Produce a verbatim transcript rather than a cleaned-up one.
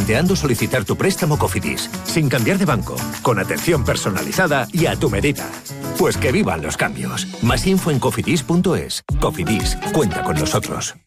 planteando solicitar tu préstamo Cofidis, sin cambiar de banco, con atención personalizada y a tu medida. Pues que vivan los cambios. Más info en cofidis punto es. Cofidis, cuenta con nosotros.